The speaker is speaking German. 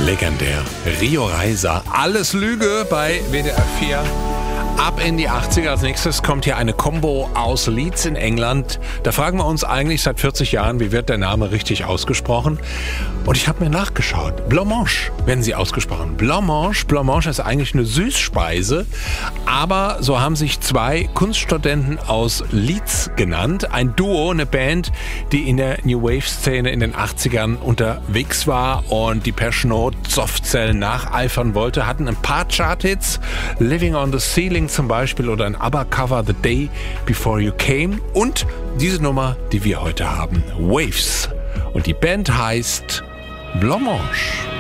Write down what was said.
Legendär. Rio Reiser. Alles Lüge bei WDR 4. Ab in die 80er. Als nächstes kommt hier eine Combo aus Leeds in England. Da fragen wir uns eigentlich seit 40 Jahren, wie wird der Name richtig ausgesprochen? Und ich habe mir nachgeschaut. Blancmange werden sie ausgesprochen. Blancmange. Blancmange ist eigentlich eine Süßspeise. Aber so haben sich zwei Kunststudenten aus Leeds genannt. Ein Duo, eine Band, die in der New Wave-Szene in den 80ern unterwegs war und die Depeche Mode Softzellen nacheifern wollte. Hatten ein paar Chart-Hits. Living on the Ceiling zum Beispiel oder ein ABBA-Cover The Day Before You Came und diese Nummer, die wir heute haben, Waves. Und die Band heißt Blancmange.